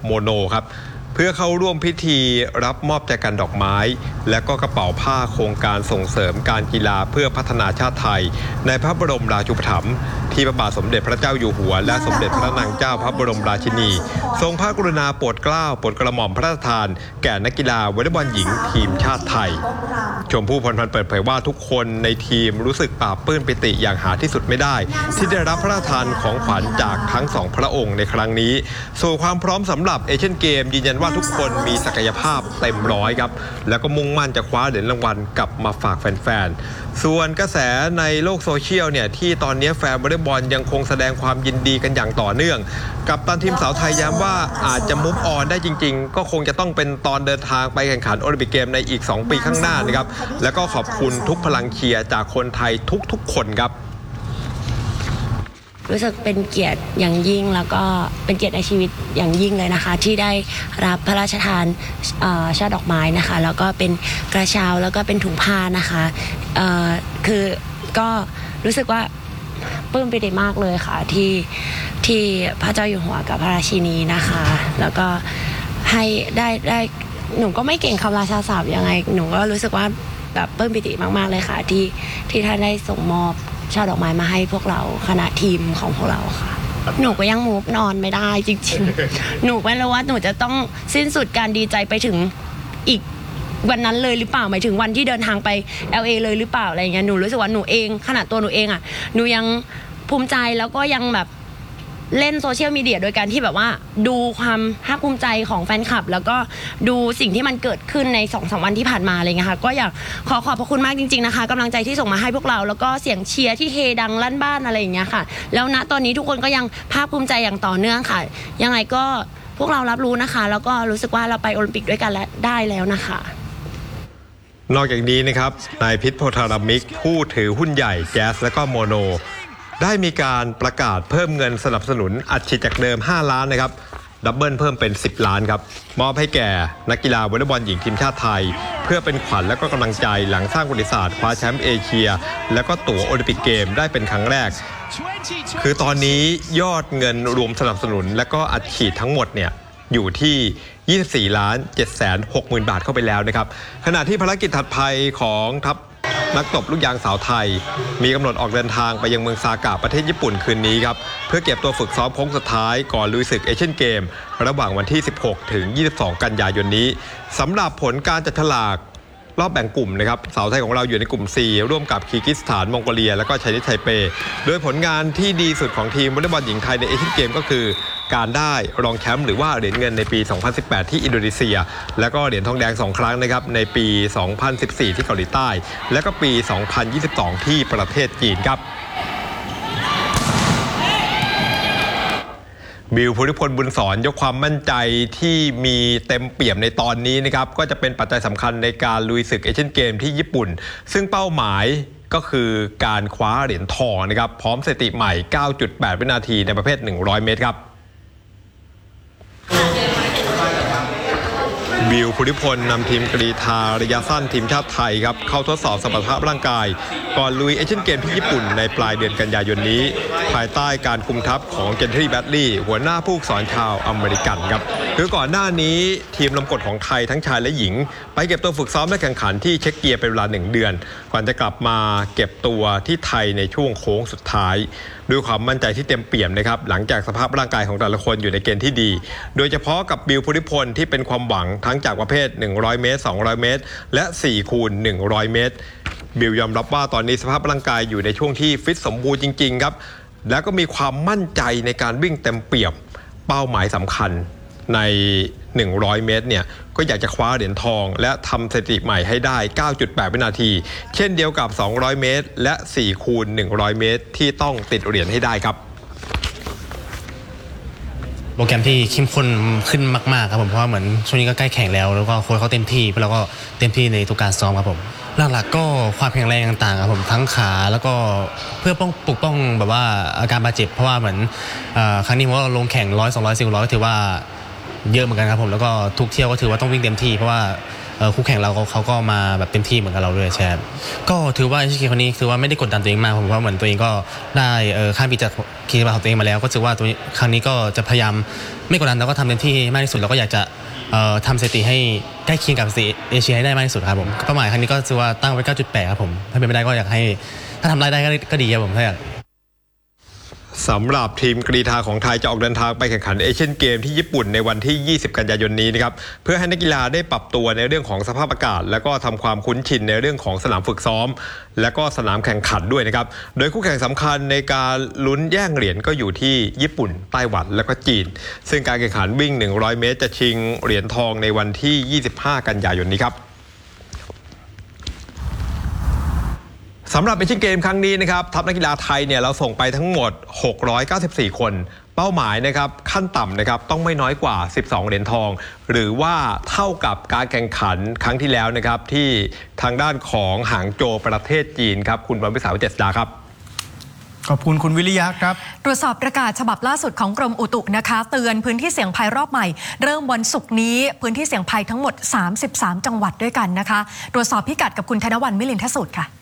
โมโนครับเพื่อเข้าร่วมพิธีรับมอบแจกันดอกไม้และก็กระเป๋าผ้าโครงการส่งเสริมการกีฬาเพื่อพัฒนาชาติไทยในพระบรมราชูปถัมภ์ที่พระบาทสมเด็จพระเจ้าอยู่หัวและสมเด็จพระนางเจ้าพระบรมราชินีทรงพระกรุณาโปรดเกล้าโปรดกระหม่อมพระราชทานแก่นักกีฬาวอลเลย์บอลหญิงทีมชาติไทยชมพู่พรพันธ์เปิดเผยว่าทุกคนในทีมรู้สึกปลาบปลื้มปิติอย่างหาที่สุดไม่ได้ที่ได้รับพระราชทานของขวัญจากทั้งสองพระองค์ในครั้งนี้สู่ความพร้อมสำหรับเอเชียนเกมยืนยันว่าทุกคนมีศักยภาพเต็มร้อยครับแล้วก็มุ่งมั่นจะคว้าเหรียญรางวัลกลับมาฝากแฟนๆส่วนกระแสในโลกโซเชียลเนี่ยที่ตอนนี้แฟนวอลเลย์บอลยังคงแสดงความยินดีกันอย่างต่อเนื่องกัปตันทีมสาวไทยย้ำว่าอาจจะมุฟออนได้จริงๆก็คงจะต้องเป็นตอนเดินทางไปแข่งขันโอลิมปิกเกมในอีก2 ปีข้างหน้านะครับแล้วก็ขอบคุณทุกพลังเชียร์จากคนไทยทุกๆคนครับรู้สึกเป็นเกียรติอย่างยิ่งแล้วก็เป็นเกียรติในชีวิตอย่างยิ่งเลยนะคะที่ได้รับพระราชทานช่อดอกไม้นะคะแล้วก็เป็นกระเช้าแล้วก็เป็นถุงผ้านะคะคือก็รู้สึกว่าปลื้มปิติมากเลยค่ะที่พระเจ้าอยู่หัวกับพระราชินีนะคะแล้วก็ให้ได้หนูก็ไม่เก่งคำราชาศัพท์ยังไงหนูก็รู้สึกว่าแบบปลื้มปิติมากๆเลยค่ะที่ท่านได้ส่งมอบช่อดอกไม้มาให้พวกเราคณะทีมของพวกเราค่ะหนูก็ยังมูฟนอนไม่ได้จริงๆ หนูไม่รู้ว่าหนูจะต้องสิ้นสุดการดีใจไปถึงอีกวันนั้นเลยหรือเปล่าหมายถึงวันที่เดินทางไป LA เลยหรือเปล่าอะไรเงี้ยหนูรู้สึกว่าหนูเองขนาดตัวหนูเองอ่ะหนูยังภูมิใจแล้วก็ยังแบบเล่นโซเชียลมีเดียโดยการที่แบบว่าดูความภาคภูมิใจของแฟนคลับแล้วก็ดูสิ่งที่มันเกิดขึ้นใน 2-3 วันที่ผ่านมาอะไรเงี้ยค่ะก็อยากขอบพระคุณมากจริงๆนะคะกำลังใจที่ส่งมาให้พวกเราแล้วก็เสียงเชียร์ที่เฮดังลั่นบ้านอะไรอย่างเงี้ยค่ะแล้วณตอนนี้ทุกคนก็ยังภาคภูมิใจอย่างต่อเนื่องค่ะยังไงก็พวกเรารับรู้นะคะแล้วก็รู้สึกว่าเราไปโอลิมปิกด้วยกันและได้แล้วนะคะนอกจากนี้นะครับนายพิษโพธารามิกผู้ถือหุ้นใหญ่แจ๊สและก็โมโนได้มีการประกาศเพิ่มเงินสนับสนุนอัดฉีดจากเดิม5 ล้านนะครับดับเบิลเพิ่มเป็น10 ล้านครับมอบให้แก่นักกีฬาวอลเลย์บอลหญิงทีมชาติไทยเพื่อเป็นขวัญและก็กำลังใจหลังสร้างประวัติศาสตร์คว้าแชมป์เอเชียและก็ตั๋วโอลิมปิกเกมได้เป็นครั้งแรกคือตอนนี้ยอดเงินรวมสนับสนุนและก็อัดฉีดทั้งหมดเนี่ยอยู่ที่24,760,000 บาทเข้าไปแล้วนะครับขณะที่ภารกิจถัดไปของทัพนักตบลูกยางสาวไทยมีกำหนดออกเดินทางไปยังเมืองซากะประเทศญี่ปุ่นคืนนี้ครับเพื่อเก็บตัวฝึกซ้อมโค้งสุดท้ายก่อนลุยศึกเอเชียนเกมระหว่างวันที่16 ถึง 22 กันยายนนี้สำหรับผลการจัดฉลากรอบแบ่งกลุ่มนะครับสาวไทยของเราอยู่ในกลุ่ม C ร่วมกับคีร์กิสถานมองโกเลียและก็ไชนีสไทเปโดยผลงานที่ดีสุดของทีมวอลเลย์บอลหญิงไทยในเอเชียนเกมก็คือการได้รองแชมป์หรือว่าเหรียญเงินในปี 2018 ที่อินโดนีเซียและก็เหรียญทองแดง2 ครั้งนะครับในปี 2014 ที่เกาหลีใต้และก็ปี 2022 ที่ประเทศจีนครับบิว ภูริพล บุญสอนยกความมั่นใจที่มีเต็มเปี่ยมในตอนนี้นะครับก็จะเป็นปัจจัยสำคัญในการลุยศึกเอเชียนเกมที่ญี่ปุ่นซึ่งเป้าหมายก็คือการคว้าเหรียญทองนะครับพร้อมสถิติใหม่ 9.8 วินาทีในประเภท 100 เมตรครับบิว ภูริพลนำทีมกรีฑาระยะสั้นทีมชาติไทยครับเข้าทดสอบสมรรถภาพร่างกายก่อนลุยเอเชียนเกมที่ญี่ปุ่นในปลายเดือนกันยายนนี้ภายใต้การคุมทัพของเจนทรีแบดลี่หัวหน้าผู้ฝึกสอนชาวอเมริกันครับคือก่อนหน้านี้ทีมลมกดของไทยทั้งชายและหญิงไปเก็บตัวฝึกซ้อมและแข่งขันที่เช็กเกียเป็นเวลา1 เดือนก่อนจะกลับมาเก็บตัวที่ไทยในช่วงโค้งสุดท้ายด้วยความมั่นใจที่เต็มเปี่ยมนะครับหลังจากสภาพร่างกายของแต่ละคนอยู่ในเกณฑ์ที่ดีโดยเฉพาะกับบิว ภูริพลที่เป็นความหวังทั้งจากประเภท100 เมตร 200 เมตรและ4 คูณ 100 เมตรบิวยอมรับว่าตอนนี้สภาพร่างกายอยู่ในช่วงที่ฟิตสมบูรณ์จริงๆครับแล้วก็มีความมั่นใจในการวิ่งเต็มเปี่ยมเป้าหมายสำคัญใน100 เมตรเนี่ยก็อยากจะคว้าเหรียญทองและทำสถิติใหม่ให้ได้ 9.8 วินาทีเช่นเดียวกับ200 เมตรและ4 คูณ 100 เมตรที่ต้องติดเหรียญให้ได้ครับโปรแกรมที่เข้มข้นขึ้นมากๆครับผมเพราะว่าเหมือนช่วงนี้ก็ใกล้แข่งแล้วก็โค้ชเขาเต็มที่แล้วก็เต็มที่ในทุกการซ้อมครับผมหลักๆก็ความแข็งแรงต่างๆครับผมทั้งขาแล้วก็เพื่อปกป้องแบบว่าอาการบาดเจ็บเพราะว่าเหมือนครั้งนี้ผมว่าลงแข่ง100 200 400ก็ถือว่าเยอะเหมือนกันครับผมแล้วก็ทุกเที่ยวก็ถือว่าต้องวิ่งเต็มที่เพราะว่าคู่แข่งเราเขาก็มาแบบเต็มที่เหมือนกับเราด้วยใช่ครับก็ถือว่าHKคนนี้คือว่าไม่ได้กดดันตัวเองมากผมว่าเหมือนตัวเองก็ได้ข้ามปีจากขีดจำกัดของตัวเองมาแล้วก็ถือว่าตัวครั้งนี้ก็จะพยายามไม่กดดันแล้วก็ทำเต็มที่มากที่สุดแล้วก็อยากจะทำสถิติให้ใกล้เคียงกับสถิติเอเชียให้ได้มากที่สุดครับผมเป้าหมายครั้งนี้ก็ถือว่าตั้งไว้ 9.8 ครับผมถ้าเป็นไปได้ก็อยากให้ถ้าทำได้ก็ดีครับผมถ้าอยากสำหรับทีมกรีฑาของไทยจะออกเดินทางไปแข่งขันเอเชียนเกมที่ญี่ปุ่นในวันที่ 20 กันยายนนี้นะครับเพื่อให้นักกีฬาได้ปรับตัวในเรื่องของสภาพอากาศและก็ทำความคุ้นชินในเรื่องของสนามฝึกซ้อมและก็สนามแข่งขันด้วยนะครับโดยคู่แข่งสำคัญในการลุ้นแย่งเหรียญก็อยู่ที่ญี่ปุ่นไต้หวันและก็จีนซึ่งการแข่งขันวิ่ง100 เมตรจะชิงเหรียญทองในวันที่ 25 กันยายนนี้ครับสำหรับเอเชียนเกมครั้งนี้นะครับทัพนักกีฬาไทยเนี่ยเราส่งไปทั้งหมด694คนเป้าหมายนะครับขั้นต่ำนะครับต้องไม่น้อยกว่า12เหรียญทองหรือว่าเท่ากับการแข่งขันครั้งที่แล้วนะครับที่ทางด้านของหางโจวประเทศจีนครับคุณวันวิสาวิเจษฎาครับขอบคุณคุณวิริยะครับตรวจสอบประกาศฉบับล่าสุดของกรมอุตุนะคะเตือนพื้นที่เสี่ยงภัยรอบใหม่เริ่มวันศุกร์นี้พื้นที่เสี่ยงภัยทั้งหมด33จังหวัดด้วยกันนะคะตรวจสอบพิกัดกับคุณธนวรรณมิลินทสุดค่ะ